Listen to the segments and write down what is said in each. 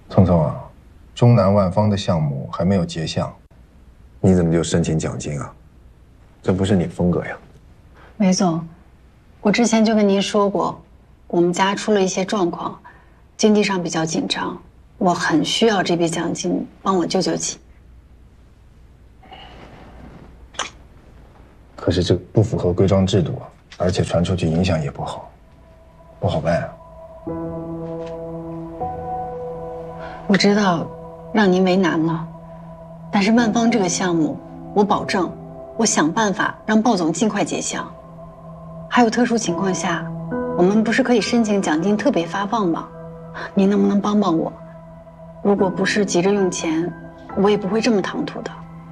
聪聪啊，中南万方的项目还没有结项，你怎么就申请奖金啊？这不是你风格呀。 韦总，我之前就跟您说过，我们家出了一些状况，经济上比较紧张，我很需要这笔奖金帮我救救急。 可是这不符合规章制度啊，而且传出去影响也不好，不好办啊。 我知道让您为难了，但是万方这个项目，我保证，我想办法让鲍总尽快结项。还有特殊情况下，我们不是可以申请奖金特别发放吗？您能不能帮帮我？如果不是急着用钱，我也不会这么唐突的。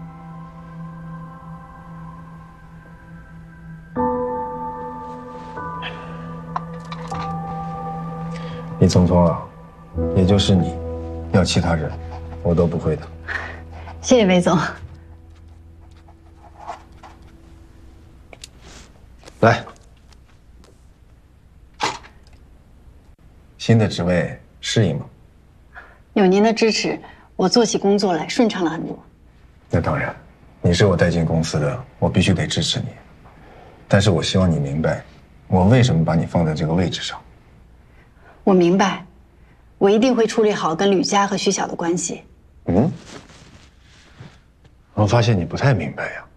李聪聪啊，也就是你，要其他人，我都不会的。 谢谢韦总。 来，新的职位适应吗？ 有您的支持，我做起工作来顺畅了很多。 那当然，你是我带进公司的，我必须得支持你。但是我希望你明白，我为什么把你放在这个位置上。 我明白，我一定会处理好跟吕佳和徐晓的关系。 嗯，我发现你不太明白呀。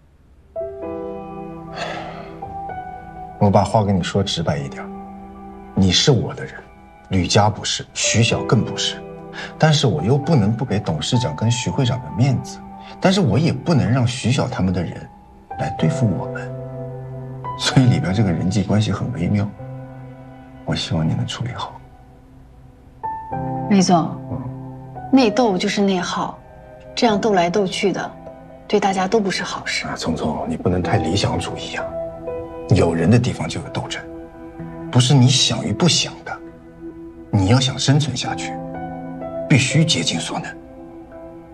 我把话跟你说直白一点，你是我的人，吕佳不是，徐晓更不是。但是我又不能不给董事长跟徐会长的面子，但是我也不能让徐晓他们的人来对付我们，所以里边这个人际关系很微妙。我希望你能处理好。 韦总，内斗就是内耗，这样斗来斗去的，对大家都不是好事。 聪聪，你不能太理想主义啊！有人的地方就有斗争，不是你想与不想的。你要想生存下去，必须竭尽所能。